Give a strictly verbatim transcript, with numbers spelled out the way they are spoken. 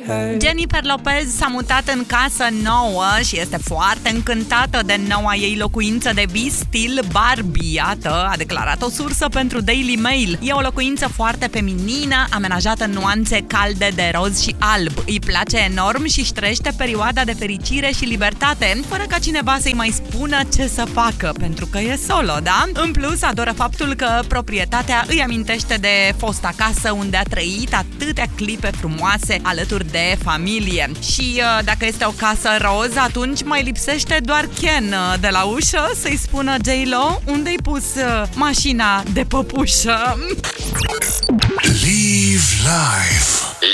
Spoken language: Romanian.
Jennifer Lopez s-a mutat în casă nouă și este foarte încântată de noua ei locuință de vis stil Barbie. Iată, a declarat o sursă pentru Daily Mail. E o locuință foarte feminină, amenajată în nuanțe calde de roz și alb. Îi place enorm și își trăiește perioada de fericire și libertate, fără ca cineva să-i mai spună ce să facă, pentru că e solo, da? În plus, adoră faptul că proprietatea îi amintește de fosta casă unde a trăit atâtea clipe frumoase alături de familie. Și uh, dacă este o casă roz, atunci mai lipsește doar Ken uh, de la ușă să-i spună J-Lo unde-i pus uh, mașina de păpușă. Live life.